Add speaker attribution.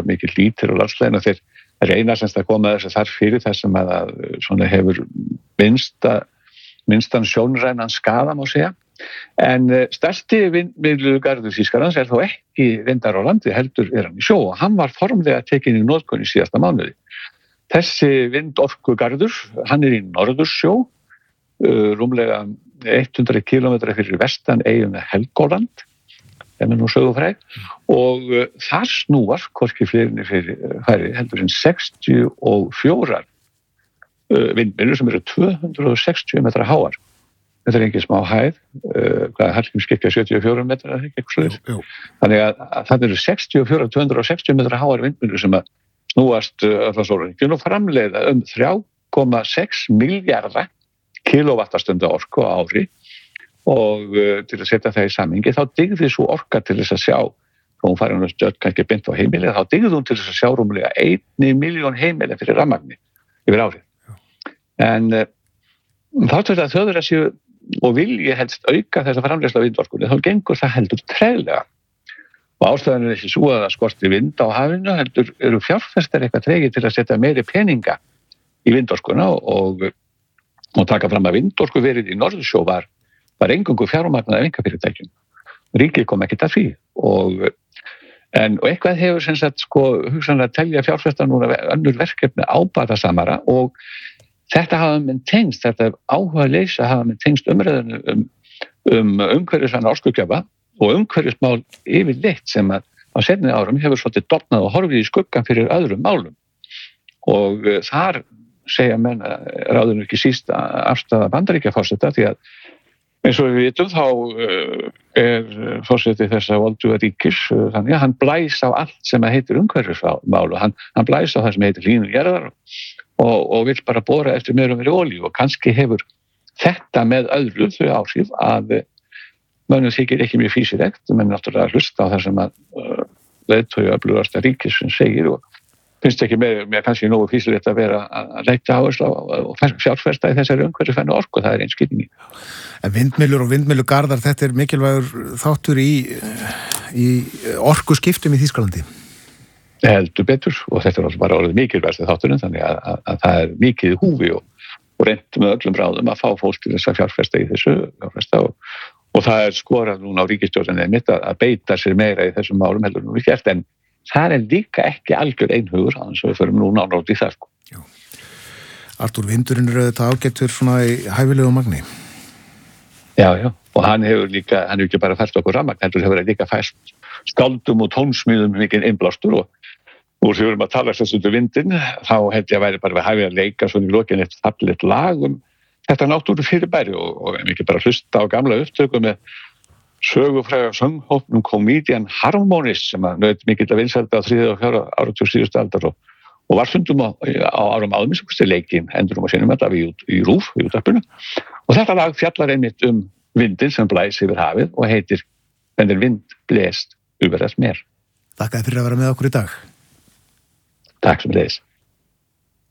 Speaker 1: mikið lítir og landslegin og þeir reyna semst að koma þess að þar fyrir þessum að svona hefur minnstan sjónrænan skaða má segja. En stærsti vindmyllugarður Þýskalands þó ekki vindar á landi, heldur hann í sjó og hann var formlega tekinn í notkun í síðasta mánuði. Þessi vindorkugarður, hann í Norðursjó, rúmlega 100 kilometra fyrir vestan eyjuna Helgoland, nú sögufræg, og þar snúar hvorki fleiri færi heldur en 64 vindmyllur sem eru 260 metra háar. Þetta ekki smá hæð, Hallgrímskirkja 74 metra, eitthvað svoleiðis. Þannig að það eru 260 metra háar vindmyllur sem að snúast allan sólarhringinn og framleiða 3,6 milljarða kilovattstundu orku á ári og til að setja það í samhengi þá dygði svo orka til þess að sjá og hún fari hann stödd kannski beint á heimili þá dygði hún til þess að sjá rúmlega 1 milljón heimili fyrir rafmagni yfir árið. En þá til að þjóðir að séu og vilji helst auka þessa framleiðslu á vindorkunni, þá gengur það heldur treglega. Og ástæðan ekki svo að það skorti vind á hafinu, heldur eru fjárfestar eitthvað tregir til að setja meiri peninga í vindorkuna og taka fram að vindorkuverið í Norðursjó var eingöngu fjármagnað af einkafyrirtækjum. Ríkið kom ekkert að því og eitthvað hefur sem sagt hugsanlega telja fjárfestar núna önnur verkefni ábatasamara og þetta hafa menn tengst, þetta áhuga leysa hafa menn tengst umræðinu umhverfisvæna orkugjafa og umhverfismál yfirleitt sem að á seinni árum hefur svolítið dofnað og horfið í skuggan fyrir öðrum málum. Og þar segja menn ráður ekki síst afstaða Bandaríkjaforseta því að eins og við vitum þá forseti þessa volduga ríkis þannig að hann blæs á allt sem heitir umhverfismál og hann blæs á það sem heitir hlýnun jarðar og vill bara bora eftir meira og meira olíu og kannski hefur þetta með öðru þau áhrif að mönnum þykir ekki mjög fýsilegt, menn náttúrulega hlusta á það sem að leiðtogi öflugasta ríkis sem segir og finnst ekki mér kannski nógu fýsilegt að vera að leggja áherslu og fjárfesta í þessari umhverfisvænu orku, það einn skýringin.
Speaker 2: En vindmyllur og vindmyllugarðar, þetta er mikilvægur þáttur í orkuskiptum í Þýskalandi?
Speaker 1: Heldur betur og þetta er bara orðið mikilvægast þátturinn þannig að það er mikið í húfi og reynt með öllum ráðum að fá fólk til þess að fjárfesta í þessu og það er skorað núna á ríkisstjórninni einmitt að beita sér meira í þessum málum heldur nú ekki eftir en það er líka ekki algjör einhugur þannig að við förum núna á nót í það.
Speaker 2: Já. Artúr, vindurinn er þetta ágættur svona í hæfilegu magni?
Speaker 1: Já, og hann hefur ekki bara fært okkur rafmagn, heldur hefur líka fært skáldum og tónsmíðum mikið innblástur og úr því við erum að tala þessu undir vindin, þá held ég að væri bara við hæfið að leika svona í lokin eftir fallegt lag þetta náttúru fyrirbæri og mikið bara hlusta á gamla upptöku með sögufræga sönghópnum Comedian Harmonies sem að naut mikið að vinsælda á 3. og 4. áratug síðustu aldar og var stundum á árum áður með leikin endurum og sinum þetta í RÚV, í útvarpinu og þetta lag fjallar einmitt vindin sem blæs yfir hafið og heitir En der Wind bläst über das Meer.
Speaker 2: Takk fyrir að vera með okkur í dag.
Speaker 1: Takk sem leiðis.